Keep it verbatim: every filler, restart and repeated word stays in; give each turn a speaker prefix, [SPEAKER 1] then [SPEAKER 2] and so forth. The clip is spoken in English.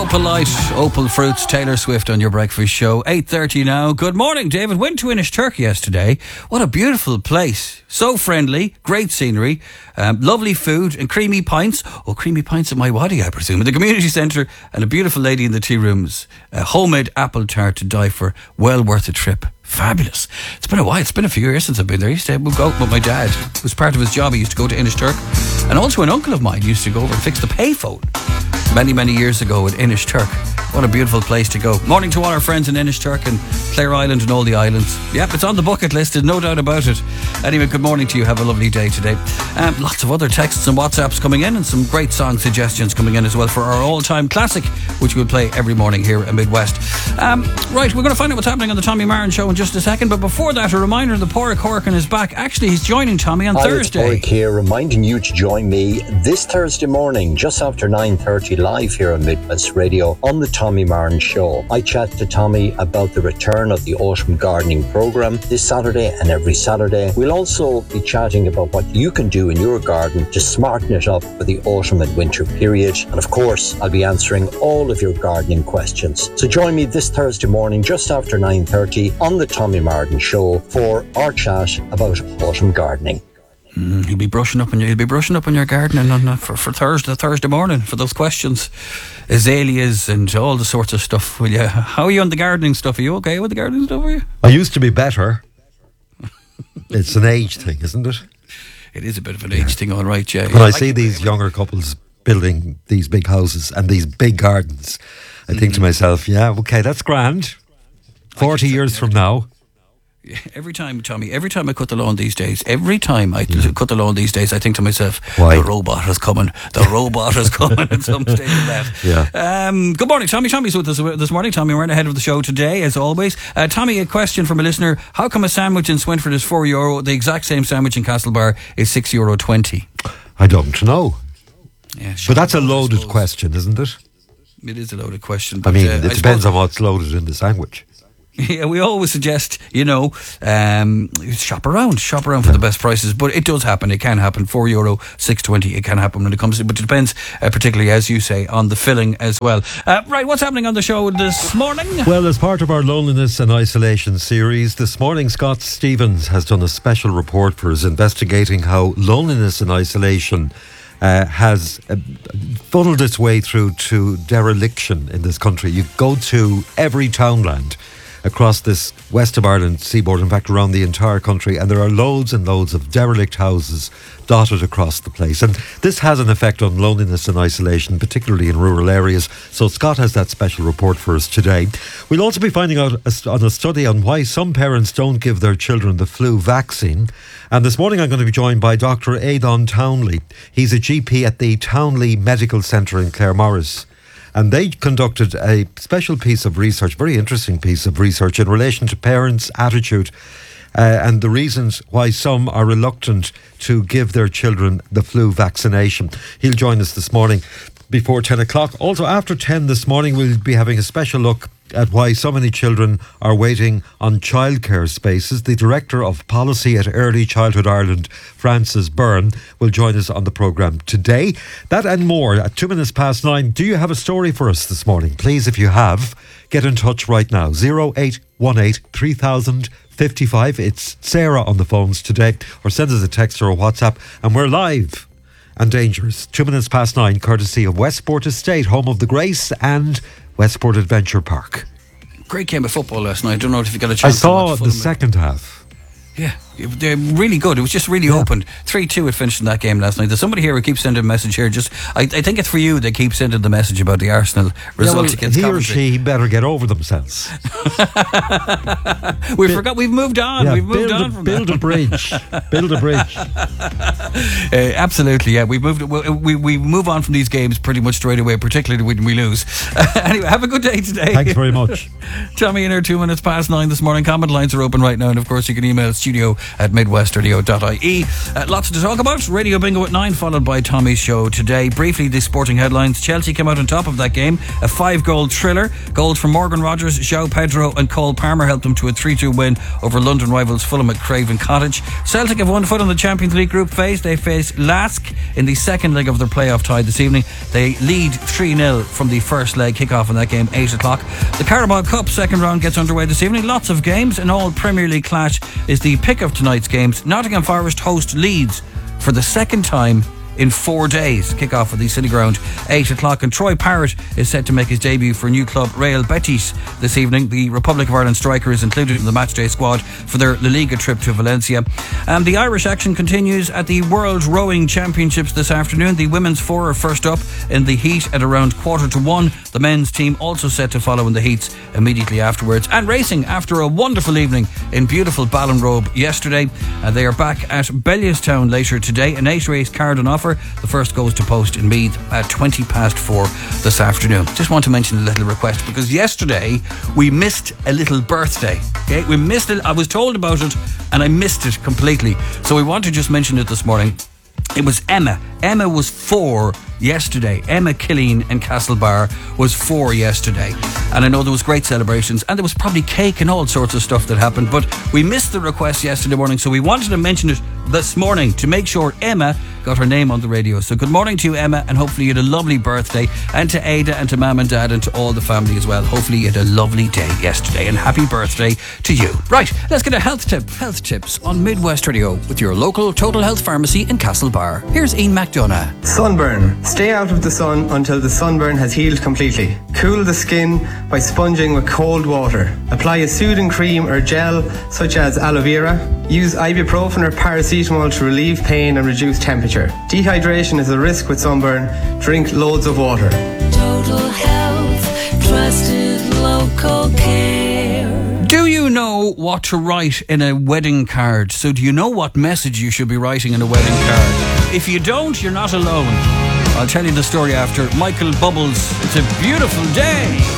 [SPEAKER 1] Opal Light, Opal Fruits, Taylor Swift on your breakfast show. eight thirty now. Good morning, David. Went to Inishturk yesterday. What a beautiful place. So friendly, great scenery, um, lovely food and creamy pints. Oh, creamy pints of my waddy, I presume. At the community centre and a beautiful lady in the tea rooms. A homemade apple tart to die for. Well worth a trip. Fabulous. It's been a while. It's been a few years since I've been there. I used to go out with my dad. It was part of his job. He used to go to Inishturk. And also an uncle of mine used to go over and fix the payphone many, many years ago at Inishturk. What a beautiful place to go. Morning to all our friends in Inishturk and Clare Island and all the islands. Yep, it's on the bucket list, there's no doubt about it. Anyway, good morning to you. Have a lovely day today. Um, lots of other texts and WhatsApps coming in and some great song suggestions coming in as well for our all-time classic, which we'll play every morning here at Midwest. Um, right, we're going to find out what's happening on the Tommy Marin Show in just a second, but before that, a reminder, the Pádraig Corkin is back. Actually, he's joining Tommy on
[SPEAKER 2] Hi,
[SPEAKER 1] Thursday.
[SPEAKER 2] It's Pádraig here, reminding you to join me this Thursday morning, just after nine thirty, live here on Midwest Radio on the Tommy Marin Show. I chat to Tommy about the return of the autumn gardening programme this Saturday and every Saturday. We'll also be chatting about what you can do in your garden to smarten it up for the autumn and winter period. And of course, I'll be answering all of your gardening questions. So join me this Thursday morning just after nine thirty on the Tommy Marin Show for our chat about autumn gardening.
[SPEAKER 1] Mm, you'll be brushing up on your, you'll be brushing up on your gardening on, uh, for, for Thursday Thursday morning for those questions, azaleas and all the sorts of stuff. Will you? How are you on the gardening stuff? Are you okay with the gardening stuff? Are you?
[SPEAKER 3] I used to be better. It's an age thing, isn't it?
[SPEAKER 1] It is a bit of an age yeah. thing, all right. Yeah.
[SPEAKER 3] When
[SPEAKER 1] yeah.
[SPEAKER 3] I see these younger couples building these big houses and these big gardens, I think mm. to myself, yeah, okay, that's grand. Forty years from now.
[SPEAKER 1] Every time, Tommy, every time I cut the lawn these days, every time I yeah. cut the lawn these days, I think to myself,
[SPEAKER 3] Why?
[SPEAKER 1] the robot is coming. The robot is coming at some stage of that.
[SPEAKER 3] Yeah.
[SPEAKER 1] Um, good morning, Tommy. Tommy's with us this morning. Tommy, we're ahead of the show today, as always. Uh, Tommy, a question from a listener. How come a sandwich in Swinford is four euro, the exact same sandwich in Castlebar is six euro twenty?
[SPEAKER 3] I don't know.
[SPEAKER 1] Yeah, sure,
[SPEAKER 3] but that's a loaded question, isn't it?
[SPEAKER 1] It is a loaded question.
[SPEAKER 3] But, I mean, uh, it
[SPEAKER 1] I
[SPEAKER 3] depends on what's loaded in the sandwich.
[SPEAKER 1] Yeah, we always suggest, you know, um, shop around, shop around for the best prices. But it does happen. It can happen. Four euro, six twenty. It can happen when it comes to. But it depends, uh, particularly as you say, on the filling as well. Uh, right, what's happening on the show this morning?
[SPEAKER 3] Well, as part of our loneliness and isolation series, this morning Scott Stevens has done a special report for us investigating how loneliness and isolation Uh, has uh, funneled its way through to dereliction in this country. You go to every townland across this west of Ireland seaboard, in fact around the entire country, and there are loads and loads of derelict houses dotted across the place. And this has an effect on loneliness and isolation, particularly in rural areas. So Scott has that special report for us today. We'll also be finding out a, on a study on why some parents don't give their children the flu vaccine. And this morning I'm going to be joined by Doctor Aidan Townley. He's a G P at the Townley Medical Centre in Claremorris. And they conducted a special piece of research, very interesting piece of research in relation to parents' attitude uh, and the reasons why some are reluctant to give their children the flu vaccination. He'll join us this morning before ten o'clock. Also, after ten this morning, we'll be having a special look at why so many children are waiting on childcare spaces. The Director of Policy at Early Childhood Ireland, Frances Byrne, will join us on the programme today. That and more at two minutes past nine. Do you have a story for us this morning? Please, if you have, get in touch right now. oh eight one eight, three thousand, fifty-five. It's Sarah on the phones today. Or send us a text or a WhatsApp. And we're live and dangerous. Two minutes past nine, courtesy of Westport Estate, home of the Grace and Westport Adventure Park.
[SPEAKER 1] Great game of football last night. I don't know if you got a chance
[SPEAKER 3] I saw
[SPEAKER 1] to watch
[SPEAKER 3] the second half.
[SPEAKER 1] Yeah, they're really good. It was just really
[SPEAKER 3] yeah.
[SPEAKER 1] open. three two it finished in that game last night. There's somebody here who keeps sending a message here. Just, I, I think it's for you. They keep sending the message about the Arsenal result
[SPEAKER 3] yeah, well,
[SPEAKER 1] against
[SPEAKER 3] he
[SPEAKER 1] Coventry.
[SPEAKER 3] or she better get over themselves.
[SPEAKER 1] we forgot. We've moved on.
[SPEAKER 3] Yeah,
[SPEAKER 1] we've moved
[SPEAKER 3] build
[SPEAKER 1] on
[SPEAKER 3] a,
[SPEAKER 1] from
[SPEAKER 3] build
[SPEAKER 1] that.
[SPEAKER 3] a bridge. Build a bridge.
[SPEAKER 1] Uh, absolutely, yeah. We've moved. We, we we move on from these games pretty much straight away, particularly when we lose. Anyway, have a good day today.
[SPEAKER 3] Thanks very much.
[SPEAKER 1] Tell me in our two minutes past nine this morning. Comment lines are open right now, and of course you can email studio at midwest radio dot I E. Uh, lots to talk about. Radio Bingo at nine, followed by Tommy's show today. Briefly, the sporting headlines. Chelsea came out on top of that game. A five-goal thriller. Goals from Morgan Rogers, João Pedro and Cole Palmer helped them to a three two win over London rivals Fulham at Craven Cottage. Celtic have one foot on the Champions League group phase. They face Lask in the second leg of their playoff tie this evening. They lead three nil from the first leg. Kick-off in that game, eight o'clock. The Carabao Cup second round gets underway this evening. Lots of games. An all Premier League clash is the pick of tonight's games. Nottingham Forest host Leeds for the second time in four days. Kick off at the City Ground, eight o'clock. And Troy Parrott is set to make his debut for new club Real Betis this evening. The Republic of Ireland striker is included in the matchday squad for their La Liga trip to Valencia. And the Irish action continues at the World Rowing Championships this afternoon. The women's four are first up in the heat at around quarter to one. The men's team also set to follow in the heats immediately afterwards. And racing after a wonderful evening in beautiful Ballinrobe yesterday. Uh, they are back at Bellewstown later today. An eight race card on offer. The first goes to post in Meath at twenty past four this afternoon. Just want to mention a little request, because yesterday we missed a little birthday. Okay, we missed it. I was told about it and I missed it completely. So we want to just mention it this morning. It was Emma. Emma was four yesterday. Emma Killeen in Castlebar was four yesterday. And I know there was great celebrations and there was probably cake and all sorts of stuff that happened, but we missed the request yesterday morning, so we wanted to mention it this morning to make sure Emma got her name on the radio. So good morning to you, Emma, and hopefully you had a lovely birthday, and to Ada and to Mum and Dad and to all the family as well. Hopefully you had a lovely day yesterday, and happy birthday to you. Right, let's get a health tip. Health tips on Midwest Radio with your local Total Health Pharmacy in Castlebar. Here's Ian McDonough.
[SPEAKER 4] Sunburn. Stay out of the sun until the sunburn has healed completely. Cool the skin by sponging with cold water. Apply a soothing cream or gel such as aloe vera. Use ibuprofen or paracetamol to relieve pain and reduce temperature. Dehydration is a risk with sunburn. Drink loads of water.
[SPEAKER 5] Total Health, trusted local care.
[SPEAKER 1] Do you know what to write in a wedding card? So do you know what message you should be writing in a wedding card? If you don't, you're not alone. I'll tell you the story after Michael Bubbles. It's a beautiful day.